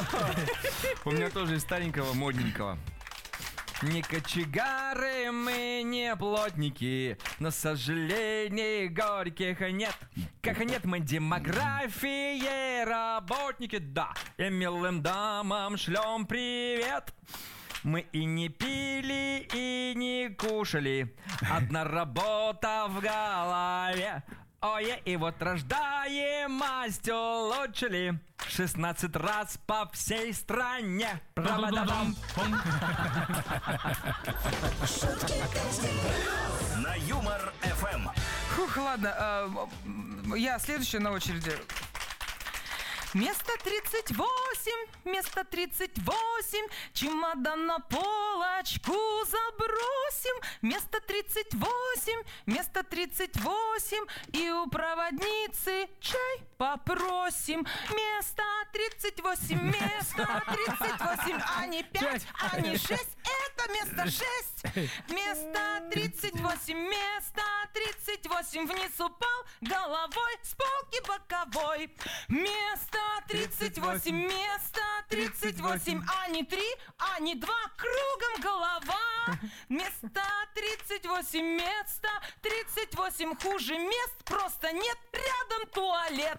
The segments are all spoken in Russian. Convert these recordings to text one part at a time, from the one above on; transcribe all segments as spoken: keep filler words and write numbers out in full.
У меня тоже из старенького, модненького. Не кочегары мы, не плотники, но сожалений горьких нет. Как нет мы демографии, работники, да. И милым дамам шлем привет. Мы и не пили, и не кушали. Одна работа в голове. Ой, и вот рождаемость улучшили шестнадцать раз по всей стране. Правда-дам. На Юмор эф эм. Фух, ладно, э, я следующая на очереди. Место тридцать восемь, место тридцать восемь, чемодан на полочку забросим. Место тридцать восемь, место тридцать восемь, и у проводницы чай попросим. Место тридцать восемь, место тридцать восемь, а не пять, а не шесть, это место шесть. Место тридцать восемь, место тридцать восемь, вниз упал головой с полки боковой. Место тридцать восемь, место тридцать восемь, а не три, а не два, кругом голова. Место тридцать восемь, место тридцать восемь, хуже мест просто нет, рядом туалет.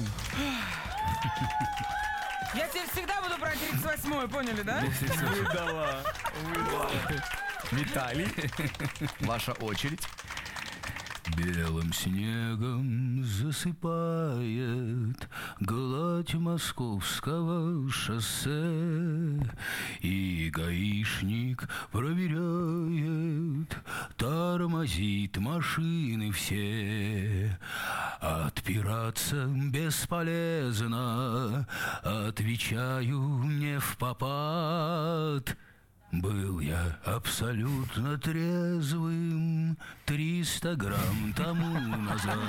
Я теперь всегда буду брать тридцать восьмую, поняли, да? Выдала. Выдала. Виталий, ваша очередь. Белым снегом засыпает гладь московского шоссе, и гаишник проверяет, тормозит машины все. Отпираться бесполезно, отвечаю не впопад. Был я абсолютно трезвым триста грамм тому назад.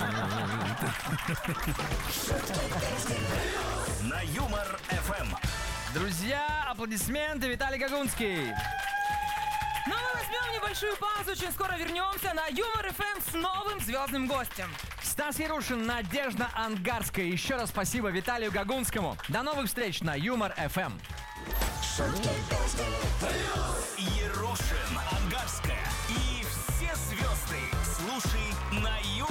На Юмор эф эм. Друзья, аплодисменты, Виталий Гагунский. Ну, мы возьмем небольшую паузу, очень скоро вернемся на Юмор эф эм с новым звездным гостем. Стас Ярушин, Надежда Ангарская. Еще раз спасибо Виталию Гагунскому. До новых встреч на Юмор эф эм. Ярушин, Ангарская и все звезды. Слушай на Юмор.